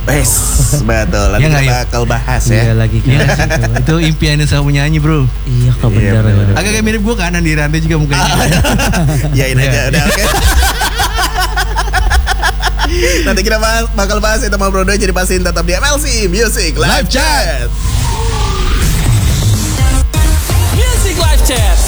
Betul. Nanti Ya, kita bakal bahas Iya ya. lagi kan. Iya sih, itu impiannya sama penyanyi bro. Iya kok benar. bener. Agak kayak mirip gue kan, Andi Rante juga mukanya. Yain aja udah oke. Nanti kita bakal bahas itu sama Bro Doi. Jadi pastiin tetap di MLC Music Live Chat. Music Live Chat.